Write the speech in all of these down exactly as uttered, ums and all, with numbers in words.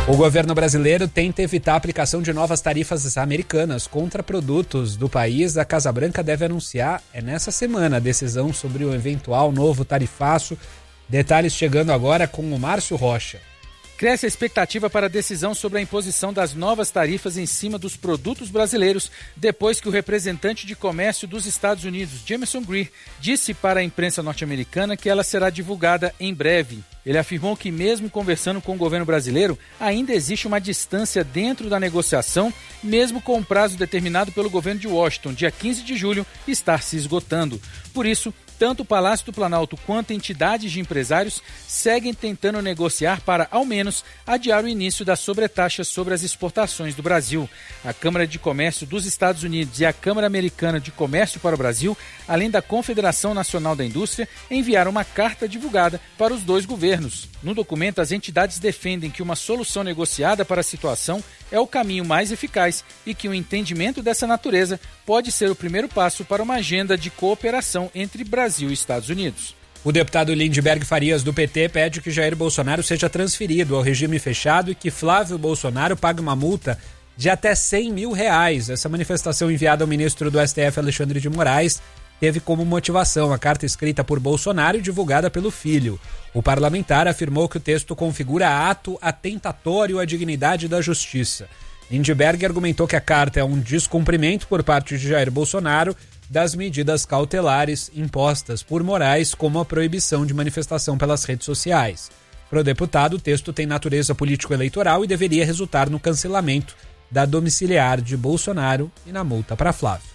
O governo brasileiro tenta evitar a aplicação de novas tarifas americanas contra produtos do país. A Casa Branca deve anunciar, é nessa semana, a decisão sobre o eventual novo tarifaço. Detalhes chegando agora com o Márcio Rocha. Cresce a expectativa para a decisão sobre a imposição das novas tarifas em cima dos produtos brasileiros, depois que o representante de comércio dos Estados Unidos, Jameson Greer, disse para a imprensa norte-americana que ela será divulgada em breve. Ele afirmou que, mesmo conversando com o governo brasileiro, ainda existe uma distância dentro da negociação, mesmo com o prazo determinado pelo governo de Washington, dia quinze de julho, estar se esgotando. Por isso, tanto o Palácio do Planalto quanto entidades de empresários seguem tentando negociar para, ao menos, adiar o início das sobretaxas sobre as exportações do Brasil. A Câmara de Comércio dos Estados Unidos e a Câmara Americana de Comércio para o Brasil, além da Confederação Nacional da Indústria, enviaram uma carta divulgada para os dois governos. No documento, as entidades defendem que uma solução negociada para a situação é o caminho mais eficaz e que o entendimento dessa natureza pode ser o primeiro passo para uma agenda de cooperação entre Brasil e Estados Unidos. O deputado Lindbergh Farias, do P T, pede que Jair Bolsonaro seja transferido ao regime fechado e que Flávio Bolsonaro pague uma multa de até cem mil reais. Essa manifestação enviada ao ministro do S T F, Alexandre de Moraes, teve como motivação a carta escrita por Bolsonaro e divulgada pelo filho. O parlamentar afirmou que o texto configura ato atentatório à dignidade da justiça. Lindbergh argumentou que a carta é um descumprimento por parte de Jair Bolsonaro das medidas cautelares impostas por Moraes, como a proibição de manifestação pelas redes sociais. Para o deputado, o texto tem natureza político-eleitoral e deveria resultar no cancelamento da domiciliar de Bolsonaro e na multa para Flávio.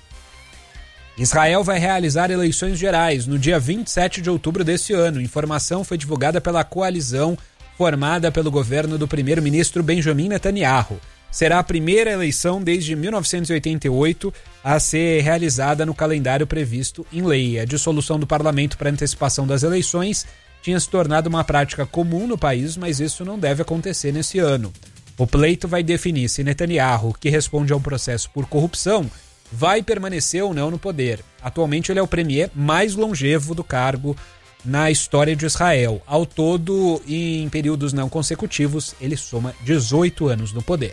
Israel vai realizar eleições gerais no dia vinte e sete de outubro deste ano. A informação foi divulgada pela coalizão formada pelo governo do primeiro-ministro Benjamin Netanyahu. Será a primeira eleição desde mil novecentos e oitenta e oito a ser realizada no calendário previsto em lei. A dissolução do parlamento para antecipação das eleições tinha se tornado uma prática comum no país, mas isso não deve acontecer nesse ano. O pleito vai definir se Netanyahu, que responde a um processo por corrupção, vai permanecer ou não no poder. Atualmente ele é o premier mais longevo do cargo na história de Israel. Ao todo, em períodos não consecutivos, ele soma dezoito anos no poder.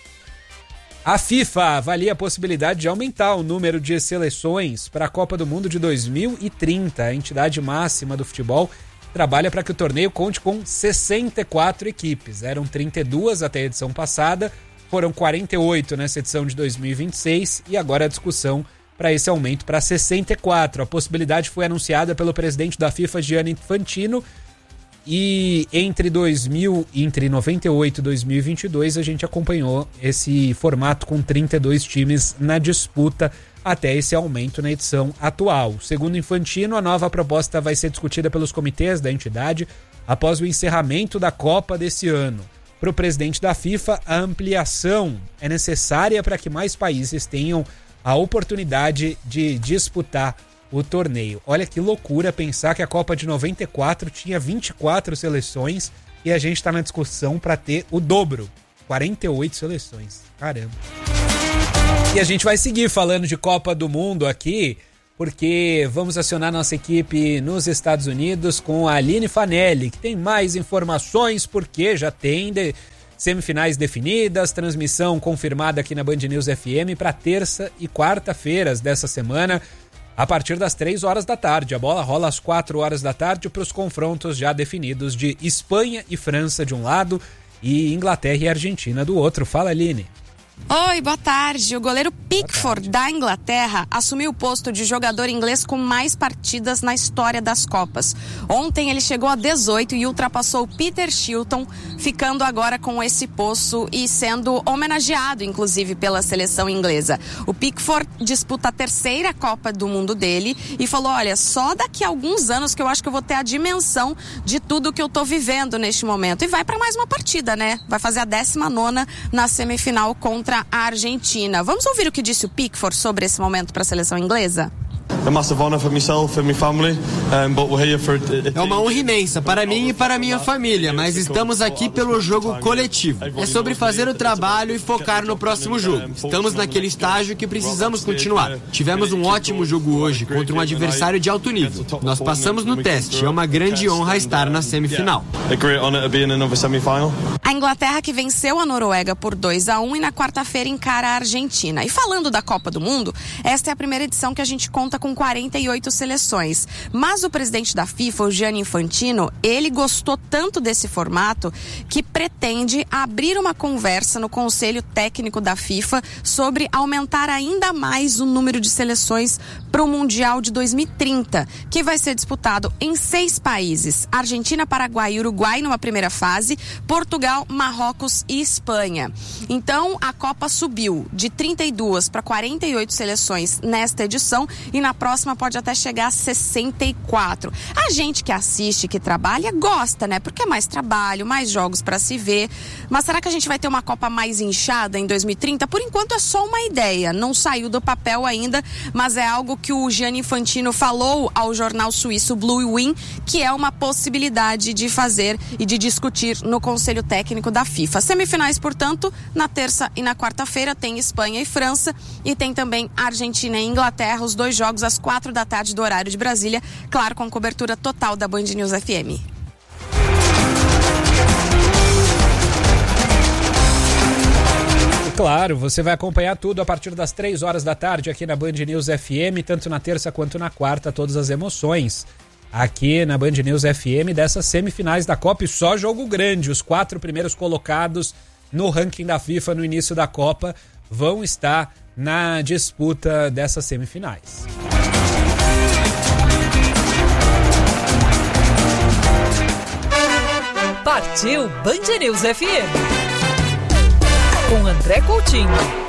A FIFA avalia a possibilidade de aumentar o número de seleções para a Copa do Mundo de dois mil e trinta. A entidade máxima do futebol trabalha para que o torneio conte com sessenta e quatro equipes. Eram trinta e duas até a edição passada, foram quarenta e oito nessa edição de dois mil e vinte e seis e agora a discussão para esse aumento para sessenta e quatro. A possibilidade foi anunciada pelo presidente da FIFA, Gianni Infantino, e entre, dois mil, entre noventa e oito e dois mil e vinte e dois a gente acompanhou esse formato com trinta e dois times na disputa até esse aumento na edição atual. Segundo Infantino, a nova proposta vai ser discutida pelos comitês da entidade após o encerramento da Copa desse ano. Para o presidente da FIFA, a ampliação é necessária para que mais países tenham a oportunidade de disputar o torneio. Olha que loucura pensar que a Copa de noventa e quatro tinha vinte e quatro seleções e a gente está na discussão para ter o dobro, quarenta e oito seleções. Caramba. E a gente vai seguir falando de Copa do Mundo aqui, porque vamos acionar nossa equipe nos Estados Unidos com a Aline Fanelli, que tem mais informações, porque já tem de semifinais definidas, transmissão confirmada aqui na Band News F M para terça e quarta-feiras dessa semana, a partir das três horas da tarde. A bola rola às quatro horas da tarde para os confrontos já definidos de Espanha e França de um lado e Inglaterra e Argentina do outro. Fala, Aline. Oi, boa tarde. O goleiro Pickford, da Inglaterra, assumiu o posto de jogador inglês com mais partidas na história das Copas. Ontem ele chegou a dezoito e ultrapassou Peter Shilton, ficando agora com esse posto e sendo homenageado, inclusive, pela seleção inglesa. O Pickford disputa a terceira Copa do Mundo dele e falou, olha, só daqui a alguns anos que eu acho que eu vou ter a dimensão de tudo que eu tô vivendo neste momento. E vai para mais uma partida, né? Vai fazer a décima nona na semifinal contra a Argentina. Vamos ouvir o que disse o Pickford sobre esse momento para a seleção inglesa? a massive honor for myself and my family, um, but we're here for a... É uma honra imensa para mim e para minha família, mas estamos aqui pelo jogo coletivo. É sobre fazer o trabalho e focar no próximo jogo. Estamos naquele estágio que precisamos continuar. Tivemos um ótimo jogo hoje contra um adversário de alto nível. Nós passamos no teste. É uma grande honra estar na semifinal. A Inglaterra que venceu a Noruega por dois a um e na quarta-feira encara a Argentina. E falando da Copa do Mundo, esta é a primeira edição que a gente conta com quarenta e oito seleções. Mas o presidente da FIFA, o Gianni Infantino, ele gostou tanto desse formato que pretende abrir uma conversa no Conselho Técnico da FIFA sobre aumentar ainda mais o número de seleções para o Mundial de dois mil e trinta, que vai ser disputado em seis países: Argentina, Paraguai e Uruguai numa primeira fase, Portugal, Marrocos e Espanha. Então, a Copa subiu de trinta e duas para quarenta e oito seleções nesta edição e na próxima pode até chegar a sessenta e quatro. A gente que assiste, que trabalha, gosta, né? Porque é mais trabalho, mais jogos para se ver. Mas será que a gente vai ter uma Copa mais inchada em dois mil e trinta? Por enquanto é só uma ideia, não saiu do papel ainda, mas é algo que o Gianni Infantino falou ao jornal suíço Blue Win, que é uma possibilidade de fazer e de discutir no Conselho Técnico da FIFA. Semifinais, portanto, na terça e na quarta-feira tem Espanha e França e tem também Argentina e Inglaterra, os dois jogos às quatro da tarde do horário de Brasília, claro, com cobertura total da Band News F M. Claro, você vai acompanhar tudo a partir das três horas da tarde aqui na Band News F M, tanto na terça quanto na quarta, todas as emoções aqui na Band News F M dessas semifinais da Copa, e só jogo grande. Os quatro primeiros colocados no ranking da FIFA no início da Copa vão estar na disputa dessas semifinais. Partiu Band News F M com André Coutinho.